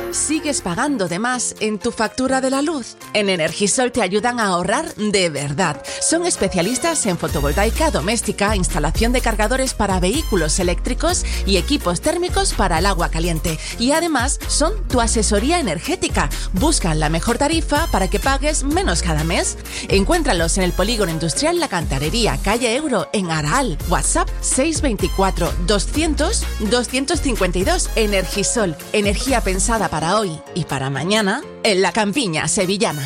¿Sigues pagando de más en tu factura de la luz? En Energisol te ayudan a ahorrar de verdad. Son especialistas en fotovoltaica doméstica, instalación de cargadores para vehículos eléctricos y equipos térmicos para el agua caliente. Y además son tu asesoría energética. Buscan la mejor tarifa para que pagues menos cada mes. Encuéntralos en el Polígono Industrial La Cantarería, calle Euro, en Araal. WhatsApp 624 200 252. Energisol. Energía pensada para hoy y para mañana en la campiña sevillana.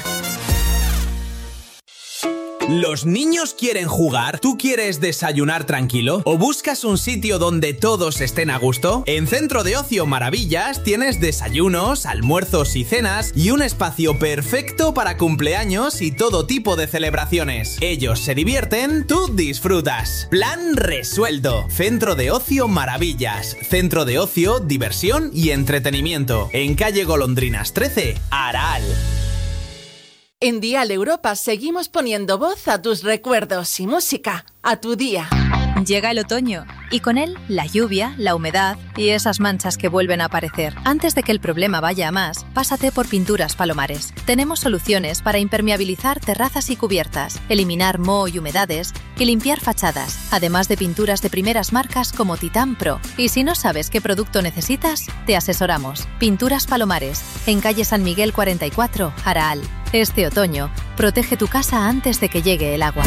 ¿Los niños quieren jugar? ¿Tú quieres desayunar tranquilo? ¿O buscas un sitio donde todos estén a gusto? En Centro de Ocio Maravillas tienes desayunos, almuerzos y cenas y un espacio perfecto para cumpleaños y todo tipo de celebraciones. Ellos se divierten, tú disfrutas. Plan resuelto. Centro de Ocio Maravillas. Centro de ocio, diversión y entretenimiento. En calle Golondrinas 13, Araal. En Dial Europa seguimos poniendo voz a tus recuerdos y música, a tu día. Llega el otoño y con él la lluvia, la humedad y esas manchas que vuelven a aparecer. Antes de que el problema vaya a más, pásate por Pinturas Palomares. Tenemos soluciones para impermeabilizar terrazas y cubiertas, eliminar moho y humedades y limpiar fachadas, además de pinturas de primeras marcas como Titan Pro. Y si no sabes qué producto necesitas, te asesoramos. Pinturas Palomares, en calle San Miguel 44, Araal. Este otoño, protege tu casa antes de que llegue el agua.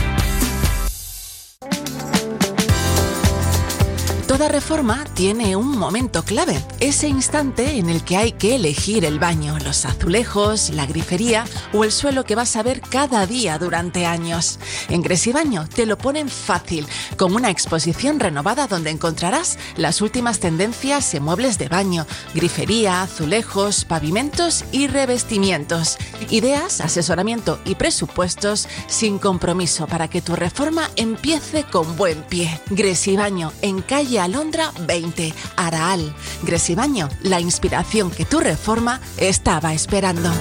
Toda reforma tiene un momento clave, ese instante en el que hay que elegir el baño, los azulejos, la grifería o el suelo que vas a ver cada día durante años. En Gresibaño te lo ponen fácil, con una exposición renovada donde encontrarás las últimas tendencias en muebles de baño, grifería, azulejos, pavimentos y revestimientos. Ideas, asesoramiento y presupuestos sin compromiso para que tu reforma empiece con buen pie. Gresibaño, en calle Alondra 20, Araal. Gresibaño, la inspiración que tu reforma estaba esperando.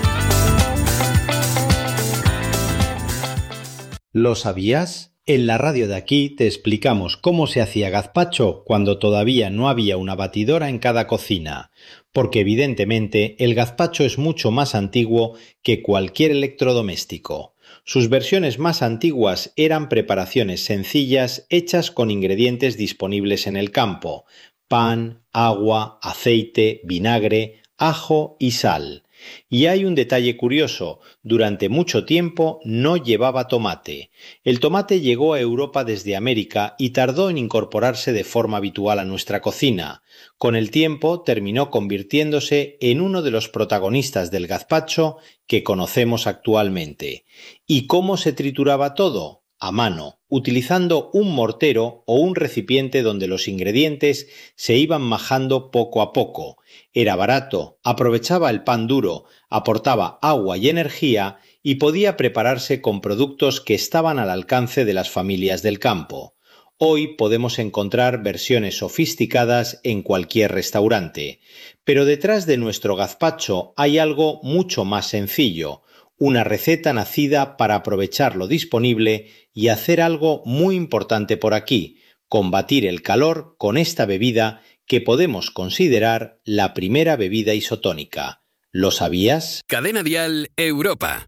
¿Lo sabías? En la radio de aquí te explicamos cómo se hacía gazpacho cuando todavía no había una batidora en cada cocina, porque evidentemente el gazpacho es mucho más antiguo que cualquier electrodoméstico. Sus versiones más antiguas eran preparaciones sencillas hechas con ingredientes disponibles en el campo: pan, agua, aceite, vinagre, ajo y sal. Y hay un detalle curioso: durante mucho tiempo no llevaba tomate. El tomate llegó a Europa desde América y tardó en incorporarse de forma habitual a nuestra cocina. Con el tiempo terminó convirtiéndose en uno de los protagonistas del gazpacho que conocemos actualmente. ¿Y cómo se trituraba todo? A mano, utilizando un mortero o un recipiente donde los ingredientes se iban majando poco a poco. Era barato, aprovechaba el pan duro, aportaba agua y energía y podía prepararse con productos que estaban al alcance de las familias del campo. Hoy podemos encontrar versiones sofisticadas en cualquier restaurante, pero detrás de nuestro gazpacho hay algo mucho más sencillo: una receta nacida para aprovechar lo disponible y hacer algo muy importante por aquí: combatir el calor con esta bebida que podemos considerar la primera bebida isotónica. ¿Lo sabías? Cadena Dial Europa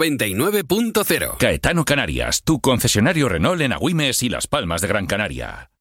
99.0. Caetano Canarias, tu concesionario Renault en Agüimes y Las Palmas de Gran Canaria.